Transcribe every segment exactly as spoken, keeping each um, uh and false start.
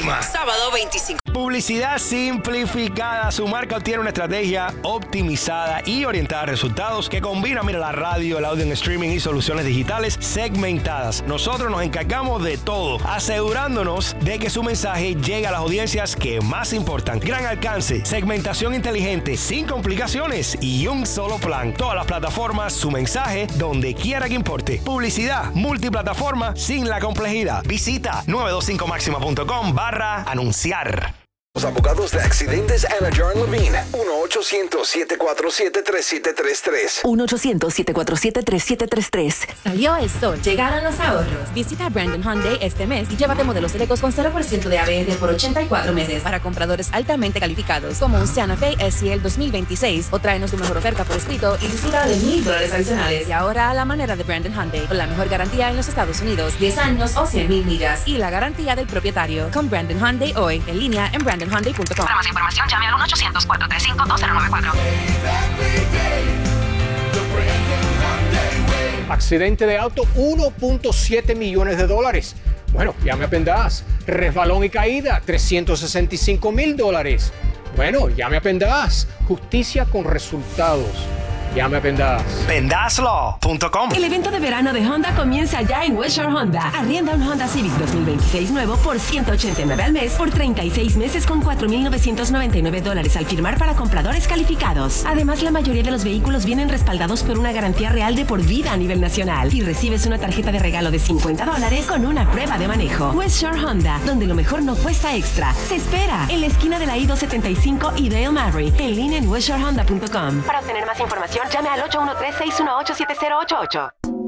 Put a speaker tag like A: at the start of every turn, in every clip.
A: próxima.
B: Sábado veinticinco.
A: Publicidad simplificada. Su marca obtiene una estrategia optimizada y orientada a resultados que combina, mira, la radio, el audio en streaming y soluciones digitales segmentadas. Nosotros nos encargamos de todo, asegurándonos de que su mensaje llegue a las audiencias que más importan. Gran alcance, segmentación inteligente, sin complicaciones y un solo plan. Todas las plataformas, su mensaje donde quiera que importe. Publicidad multiplataforma sin la complejidad. Visita nueve dos cinco máxima punto com barra anunciar.
C: Los abogados de accidentes Anna Jarn Levine. uno ochocientos, siete cuatro siete, tres siete tres tres.
D: uno ochocientos, siete cuatro siete, tres siete tres tres.
E: Salió el sol, llegaron los ahorros. Visita Brandon Hyundai este mes y llévate modelos eléctricos con cero por ciento de A B R por ochenta y cuatro meses para compradores altamente calificados, como un Santa Fe S E L dos mil veintiséis, o tráenos tu mejor oferta por escrito y disfruta de mil dólares adicionales. Y ahora a la manera de Brandon Hyundai, con la mejor garantía en los Estados Unidos, diez años o cien mil millas, y la garantía del propietario. Con Brandon Hyundai hoy, en línea en brandon hyundai punto com.
F: Para más información, llame al uno ochocientos, cuatro tres cinco, dos cero nueve cuatro.
G: Accidente de auto, uno punto siete millones de dólares. Bueno, llame a Pendas. Resbalón y caída, trescientos sesenta y cinco mil dólares. Bueno, llame a Pendas. Justicia con resultados. Llame a Pendas.
A: Pendas Law punto com.
H: El evento de verano de Honda comienza ya en West Shore Honda. Arrienda un Honda Civic dos mil veintiséis nuevo por ciento ochenta y nueve al mes por treinta y seis meses con cuatro mil novecientos noventa y nueve dólares al firmar para compradores calificados. Además, la mayoría de los vehículos vienen respaldados por una garantía real de por vida a nivel nacional y recibes una tarjeta de regalo de cincuenta dólares con una prueba de manejo. West Shore Honda, donde lo mejor no cuesta extra. Se espera en la esquina de la I doscientos setenta y cinco y Dale Maverick, en línea en west shore honda punto com.
F: Para obtener más información, llame al ocho uno tres, seis uno ocho, siete cero ocho ocho.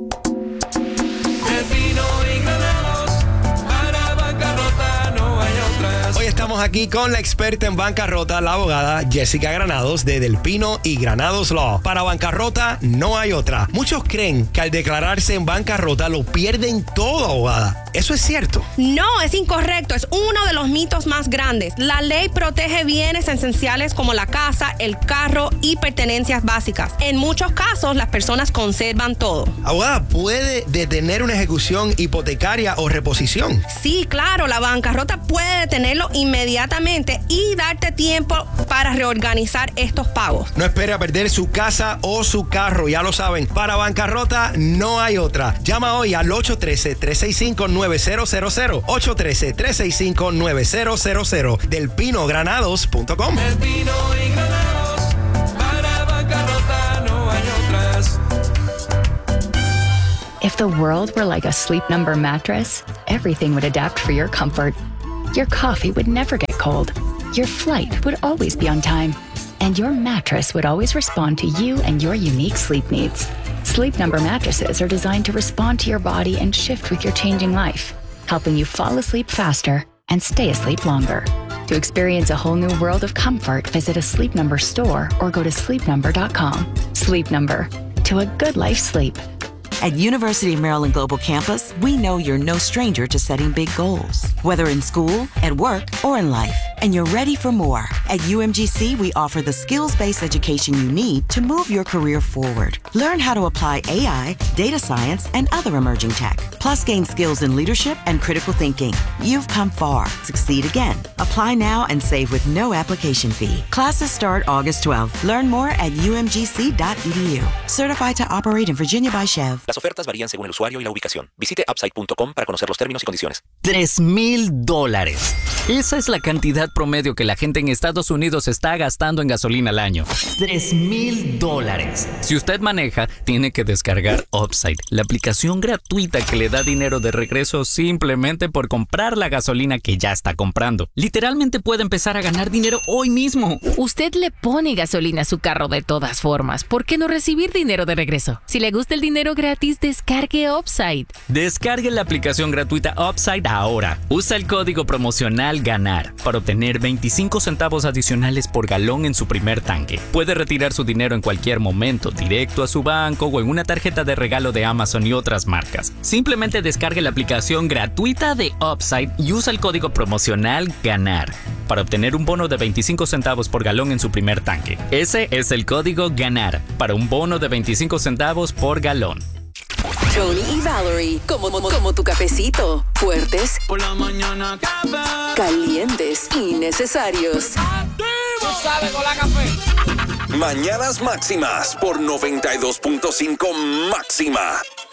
I: El Pino y Granados, para bancarrota no hay otras.
A: Hoy estamos aquí con la experta en bancarrota, la abogada Jessica Granados de Del Pino y Granados Law. Para bancarrota no hay otra. Muchos creen que al declararse en bancarrota lo pierden todo, abogada. ¿Eso es cierto?
J: No, es incorrecto. Es uno de los mitos más grandes. La ley protege bienes esenciales como la casa, el carro y pertenencias básicas. En muchos casos, las personas conservan todo.
A: Abogada, ¿puede detener una ejecución hipotecaria o reposición?
J: Sí, claro. La bancarrota puede detenerlo inmediatamente y darte tiempo para reorganizar estos pagos.
A: No espere a perder su casa o su carro. Ya lo saben. Para bancarrota no hay otra. Llama hoy al ocho uno tres, tres seis cinco, nueve cero cero cero. ocho uno tres, tres seis cinco, nueve cero cero cero. del pino granados punto com.
I: El Pino y Granados, para bancarrota no hay otras.
K: If the world were like a Sleep Number mattress, everything would adapt for your comfort. Your coffee would never get cold. Your flight would always be on time. And your mattress would always respond to you and your unique sleep needs. Sleep Number mattresses are designed to respond to your body and shift with your changing life, helping you fall asleep faster and stay asleep longer. To experience a whole new world of comfort, visit a Sleep Number store or go to sleep number dot com. Sleep Number. To a good life sleep.
L: At University of Maryland Global Campus, we know you're no stranger to setting big goals, whether in school, at work, or in life, and you're ready for more. At U M G C, we offer the skills-based education you need to move your career forward. Learn how to apply A I, data science, and other emerging tech, plus gain skills in leadership and critical thinking. You've come far. Succeed again. Apply now and save with no application fee. Classes start August twelfth. Learn more at u m g c dot e d u. Certified to operate in Virginia by Chev.
M: Las ofertas varían según el usuario y la ubicación. Visite upside punto com para conocer los términos y condiciones.
N: Tres mil dólares. Esa es la cantidad promedio que la gente en Estados Unidos está gastando en gasolina al año. Tres mil dólares. Si usted maneja, tiene que descargar Upside, la aplicación gratuita que le da dinero de regreso simplemente por comprar la gasolina que ya está comprando. Literalmente puede empezar a ganar dinero hoy mismo.
O: Usted le pone gasolina a su carro de todas formas. ¿Por qué no recibir dinero de regreso? Si le gusta el dinero gratis, descargue Upside.
N: Descargue la aplicación gratuita Upside ahora. Usa el código promocional GANAR para obtener veinticinco centavos adicionales por galón en su primer tanque. Puede retirar su dinero en cualquier momento, directo a su banco o en una tarjeta de regalo de Amazon y otras marcas. Simplemente descargue la aplicación gratuita de Upside y usa el código promocional GANAR para obtener un bono de veinticinco centavos por galón en su primer tanque. Ese es el código GANAR para un bono de veinticinco centavos por galón.
D: Tony y Valerie, como, como, como tu cafecito. Fuertes.
I: Por la mañana café.
D: Calientes y necesarios.
I: Tú sabes, con la café.
C: Mañanas Máximas por noventa y dos punto cinco Máxima.